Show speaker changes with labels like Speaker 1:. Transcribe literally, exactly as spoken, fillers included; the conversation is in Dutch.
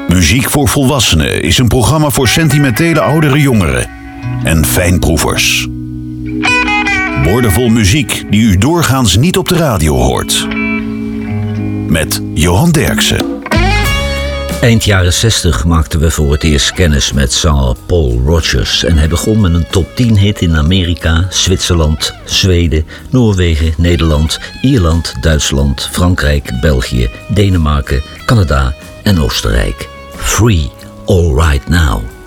Speaker 1: Muziek voor Volwassenen is een programma voor sentimentele oudere jongeren en fijnproevers. Woordenvol muziek die u doorgaans niet op de radio hoort. Met Johan Derksen.
Speaker 2: Eind jaren zestig maakten we voor het eerst kennis met zanger Paul Rodgers. En hij begon met een top tien hit in Amerika, Zwitserland, Zweden, Noorwegen, Nederland, Ierland, Duitsland, Frankrijk, België, Denemarken, Canada en Oostenrijk. Free, All Right Now.